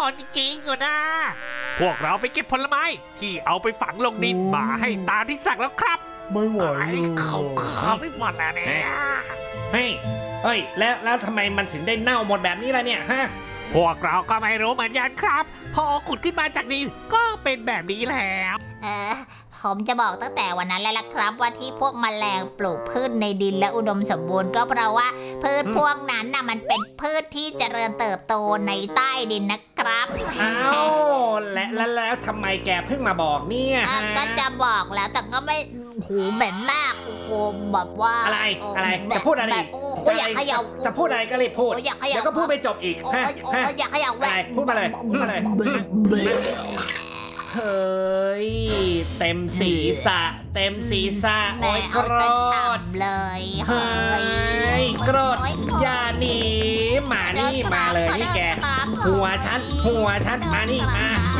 อจริงๆอยู่นะพวกเราไปเก็บผลไม้ที่เอาไปฝังลงดินมาให้ตามที่สั่งแล้วครับไม่ไหวเลยเขาไม่หมดแล้วเนี่ยเฮ้ยแล้วทำไมมันถึงได้เน่าหมดแบบนี้ล่ะเนี่ยฮะพวกเราก็ไม่รู้เหมือนกันครับ พอขุดขึ้นมาจากดินก็เป็นแบบนี้แล้วผมจะบอกตั้งแต่วันนั้นแล้วล่ะครับว่าที่พวกแมลงปลูกพืชในดินและอุดมสมบูรณ์ก็เพราะว่าพืชพวกนั้นน่ะมันเป็นพืชที่เจริญเติบโตในใต้ดินนะครับอ้าวแล้วทำไมแกเพิ่งมาบอกเนี่ยฮะก็จะบอกแล้วแต่ก็ไม่หูเหม็นมากโอ้โหแบบว่าอะไรจะพูดอะไรอีกโอ้โหอยากเขย่าจะพูดอะไรก็รีบพูดอยากเขย่าแล้วก็พูดไม่จบอีกโอ้ฮะยอยากเขย่าอะไรพูดมาเลยเฮ้ยเต็มศีรษะแหม่โอ้ยกเอารซะดฉ่ำเลยเฮ้ยกรดอย่าหนีมานี่มาเลยนี่แกหัวฉันมานี่มา